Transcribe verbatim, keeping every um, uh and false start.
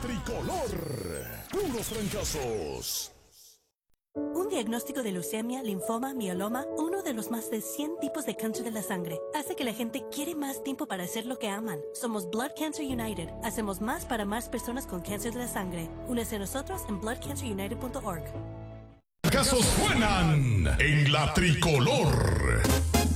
tricolor. Puros fracasos. Un diagnóstico de leucemia, linfoma, mieloma, uno de los más de cien tipos de cáncer de la sangre, hace que la gente quiere más tiempo para hacer lo que aman. Somos Blood Cancer United. Hacemos más para más personas con cáncer de la sangre. Únese a nosotros en blood cancer united punto org. Fracasos suenan en la tricolor.